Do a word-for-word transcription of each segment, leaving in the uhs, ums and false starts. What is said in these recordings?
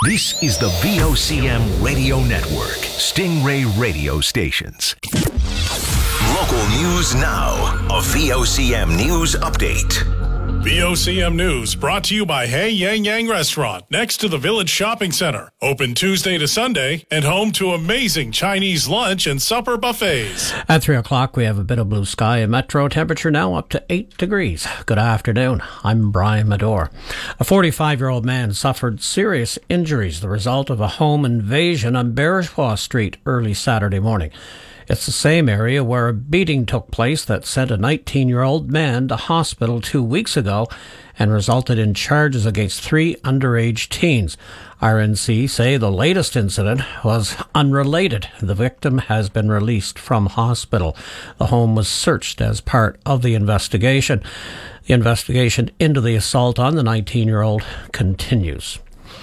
This is the V O C M Radio Network, Stingray radio stations. Local news now. A V O C M news update. V O C M News brought to you by Hey Yang Yang Restaurant next to the Village Shopping Center. Open Tuesday to Sunday and home to amazing Chinese lunch and supper buffets. At three o'clock, we have a bit of blue sky and metro temperature now up to eight degrees. Good afternoon. I'm Brian Medore. A forty-five-year-old man suffered serious injuries, the result of a home invasion on Bearspaw Street early Saturday morning. It's the same area where a beating took place that sent a nineteen-year-old man to hospital two weeks ago and resulted in charges against three underage teens. R N C say the latest incident was unrelated. The victim has been released from hospital. The home was searched as part of the investigation. The investigation into the assault on the nineteen-year-old continues.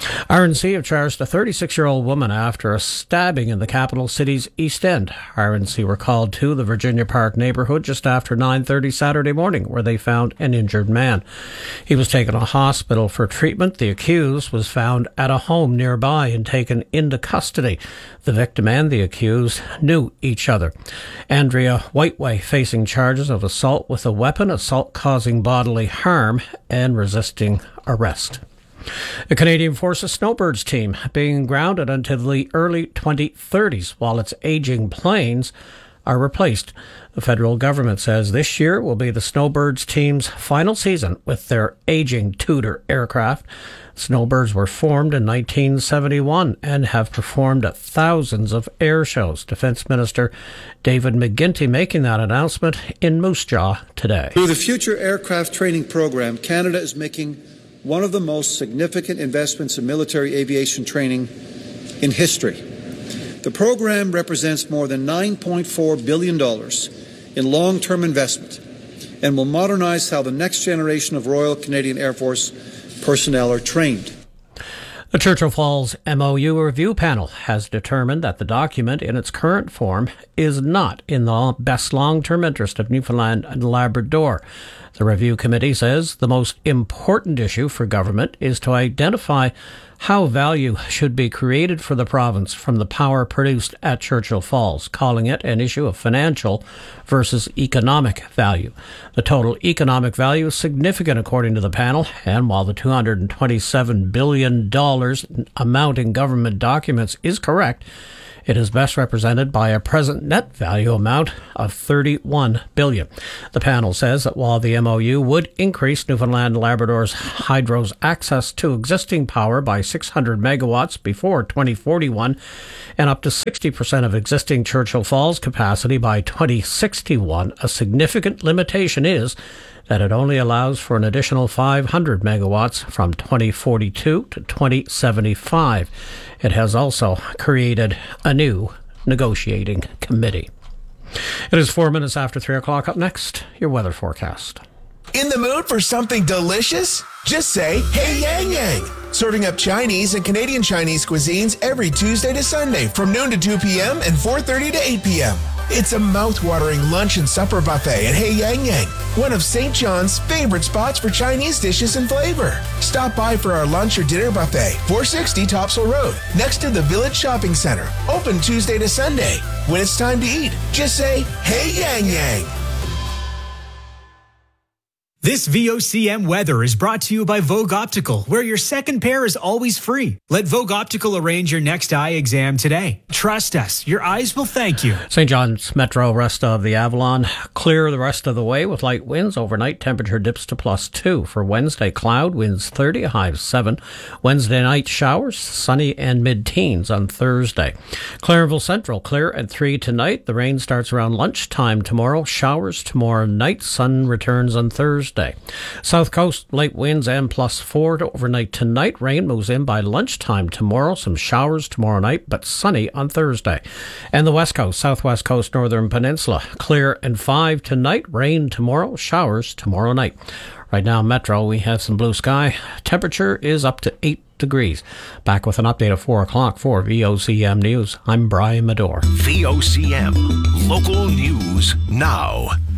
R N C have charged a thirty-six-year-old woman after a stabbing in the capital city's East End. R N C were called to the Virginia Park neighborhood just after nine thirty Saturday morning, where they found an injured man. He was taken to hospital for treatment. The accused was found at a home nearby and taken into custody. The victim and the accused knew each other. Andrea Whiteway facing charges of assault with a weapon, assault causing bodily harm, and resisting arrest. The Canadian Forces Snowbirds team being grounded until the early twenty thirties while its aging planes are replaced. The federal government says this year will be the Snowbirds team's final season with their aging Tudor aircraft. Snowbirds were formed in nineteen seventy-one and have performed at thousands of air shows. Defence Minister David McGuinty making that announcement in Moose Jaw today. Through the Future Aircraft Training Program, Canada is making one of the most significant investments in military aviation training in history. The program represents more than nine point four billion dollars in long-term investment and will modernize how the next generation of Royal Canadian Air Force personnel are trained. The Churchill Falls M O U review panel has determined that the document in its current form is not in the best long-term interest of Newfoundland and Labrador. The review committee says the most important issue for government is to identify how value should be created for the province from the power produced at Churchill Falls, calling it an issue of financial versus economic value. The total economic value is significant according to the panel, and while the two hundred twenty-seven billion dollars amount in government documents is correct, it is best represented by a present net value amount of thirty-one billion dollars. The panel says that while the M O U would increase Newfoundland and Labrador's hydro's access to existing power by six hundred megawatts before twenty forty-one and up to sixty percent of existing Churchill Falls capacity by twenty sixty-one, a significant limitation is that it only allows for an additional five hundred megawatts from twenty forty-two to twenty seventy-five. It has also created a new negotiating committee. It is four minutes after three o'clock. Up next, your weather forecast. In the mood for something delicious? Just say, Hey Yang Yang. Serving up Chinese and Canadian Chinese cuisines every Tuesday to Sunday from noon to two p.m. and four thirty to eight p.m. It's a mouth-watering lunch and supper buffet at Hey Yang Yang, one of Saint John's favorite spots for Chinese dishes and flavor. Stop by for our lunch or dinner buffet, four sixty Topsail Road, next to the Village Shopping Center. Open Tuesday to Sunday. When it's time to eat, just say, Hey Yang Yang. This V O C M weather is brought to you by Vogue Optical, where your second pair is always free. Let Vogue Optical arrange your next eye exam today. Trust us, your eyes will thank you. Saint John's Metro, rest of the Avalon, clear the rest of the way with light winds. Overnight temperature dips to plus two. For Wednesday, cloud, winds thirty, a high of seven. Wednesday night showers, sunny and mid-teens on Thursday. Clarenville Central, clear at three tonight. The rain starts around lunchtime tomorrow. Showers tomorrow night. Sun returns on Thursday. South Coast, light winds and plus four to overnight tonight. Rain moves in by lunchtime tomorrow. Some showers tomorrow night, but sunny on Thursday. And the West Coast, Southwest Coast, Northern Peninsula, clear and five tonight. Rain tomorrow, showers tomorrow night. Right now, Metro, we have some blue sky. Temperature is up to eight degrees. Back with an update at four o'clock for V O C M News. I'm Brian Medore. V O C M, local news now.